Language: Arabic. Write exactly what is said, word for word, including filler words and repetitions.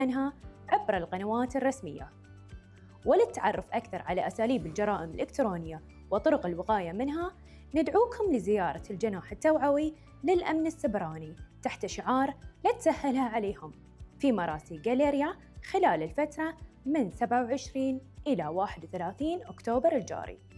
عنها عبر القنوات الرسمية. وللتعرف أكثر على أساليب الجرائم الإلكترونية وطرق الوقاية منها، ندعوكم لزيارة الجناح التوعوي للأمن السبراني تحت شعار لا تسهلها عليهم في مراسي جاليريا خلال الفترة من سبعة وعشرين إلى واحد وثلاثين أكتوبر الجاري.